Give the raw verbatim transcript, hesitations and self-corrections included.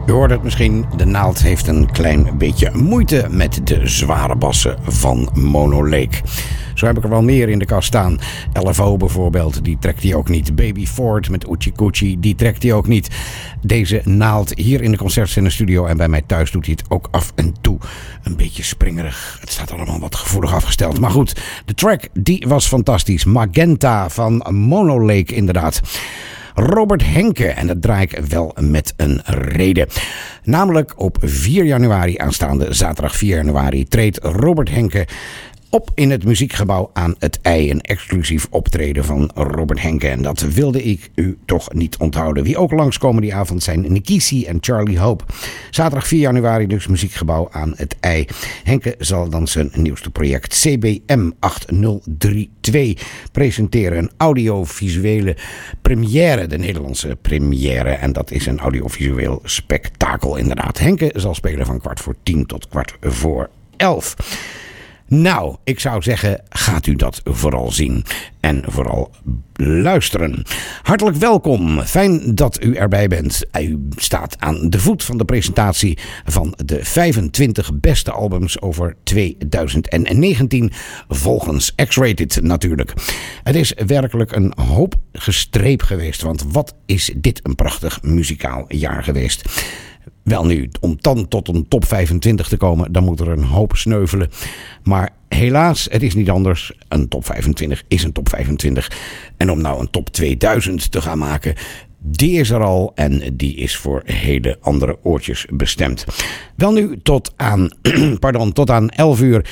U hoort het misschien, de naald heeft een klein beetje moeite met de zware bassen van Mono Lake. Zo heb ik er wel meer in de kast staan. L F O bijvoorbeeld, die trekt hij ook niet. Baby Ford met Uchi Kuchi, die trekt hij ook niet. Deze naald hier in de Concertcenter-studio en bij mij thuis doet hij het ook af en toe. Een beetje springerig. Het staat allemaal wat gevoelig afgesteld. Maar goed, de track die was fantastisch. Magenta van Mono Lake inderdaad. Robert Henke, en dat draai ik wel met een reden. Namelijk op vier januari aanstaande, zaterdag vier januari, treedt Robert Henke op in het muziekgebouw aan het IJ. Een exclusief optreden van Robert Henke. En dat wilde ik u toch niet onthouden. Wie ook langskomen die avond zijn Nikisi en Charlie Hope. Zaterdag vier januari dus muziekgebouw aan het IJ. Henke zal dan zijn nieuwste project C B M acht nul drie twee presenteren. Een audiovisuele première. De Nederlandse première. En dat is een audiovisueel spektakel inderdaad. Henke zal spelen van kwart voor tien tot kwart voor elf. Nou, ik zou zeggen, gaat u dat vooral zien en vooral luisteren. Hartelijk welkom, fijn dat u erbij bent. U staat aan de voet van de presentatie van de vijfentwintig beste albums over tweeduizend negentien, volgens X-Rated natuurlijk. Het is werkelijk een hoop gestreep geweest, want wat is dit een prachtig muzikaal jaar geweest. Wel nu, om dan tot een top vijfentwintig te komen, dan moet er een hoop sneuvelen. Maar helaas, het is niet anders. Een top vijfentwintig is een top vijfentwintig. En om nou een top tweeduizend te gaan maken, die is er al en die is voor hele andere oortjes bestemd. Wel nu, tot aan, pardon, tot aan elf uur